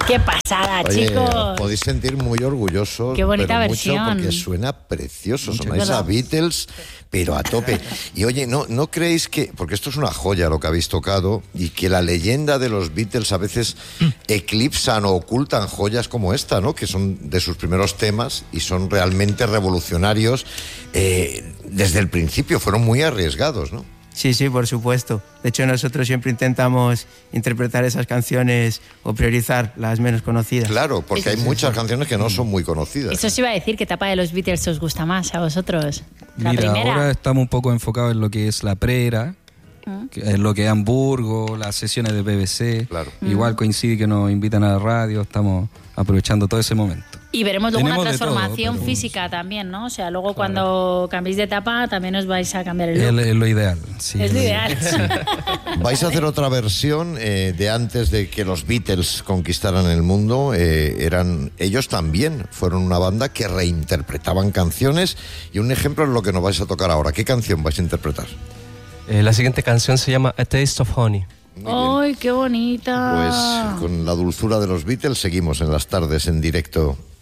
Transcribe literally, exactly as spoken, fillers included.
¡Qué pasada, Oye, chicos! os podéis sentir muy orgullosos. ¡Qué bonita pero versión! Mucho porque suena precioso. Mucho Sonáis verdad. a Beatles, pero a tope. Y oye, ¿no, ¿no creéis que...? Porque esto es una joya lo que habéis tocado y que la leyenda de los Beatles a veces eclipsan o ocultan joyas como esta, ¿no? Que son de sus primeros temas y son realmente revolucionarios. Eh, desde el principio fueron muy arriesgados, ¿no? Sí, sí, por supuesto. De hecho, nosotros siempre intentamos interpretar esas canciones o priorizar las menos conocidas. Claro, porque Eso hay sí, muchas canciones que no son muy conocidas. Eso os iba a decir, ¿qué etapa de los Beatles os gusta más a vosotros? La Mira, primera. ahora estamos un poco enfocados en lo que es la pre-era, que es lo que es Hamburgo, las sesiones de B B C. Claro. Igual coincide que nos invitan a la radio, estamos aprovechando todo ese momento. Y veremos luego una Tenemos de todo, transformación pero- física también, ¿no? O sea, luego cuando cambiéis de etapa también os vais a cambiar el Es, look. es lo ideal. Sí, Es lo ideal. Vais a hacer otra versión eh, de antes de que los Beatles conquistaran el mundo. Eh, eran ellos también fueron una banda que reinterpretaban canciones y un ejemplo es lo que nos vais a tocar ahora. ¿Qué canción vais a interpretar? Eh, la siguiente canción se llama A Taste of Honey. Muy bien. ¡Ay, qué bonita! Pues con la dulzura de los Beatles seguimos en las tardes en directo.